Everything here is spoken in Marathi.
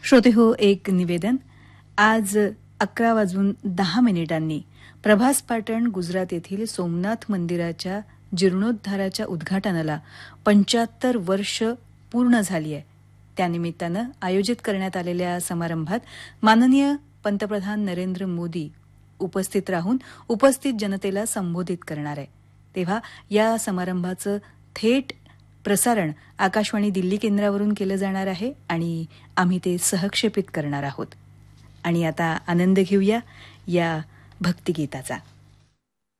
श्रोतेहो, एक निवेदन. आज 11:10 प्रभास पाटण, गुजरात येथील सोमनाथ मंदिराच्या जीर्णोद्धाराच्या उद्घाटनाला 75 वर्ष पूर्ण झाली आहे. त्यानिमित्तानं आयोजित करण्यात आलेल्या समारंभात माननीय पंतप्रधान नरेंद्र मोदी उपस्थित राहून उपस्थित जनतेला संबोधित करणार आहे. तेव्हा या समारंभाचं थेट प्रसारण आकाशवाणी दिल्ली केंद्रावरून केलं जाणार आहे आणि आम्ही ते सहक्षेपित करणार आहोत. आणि आता आनंद घेऊया या भक्तिगीताचा.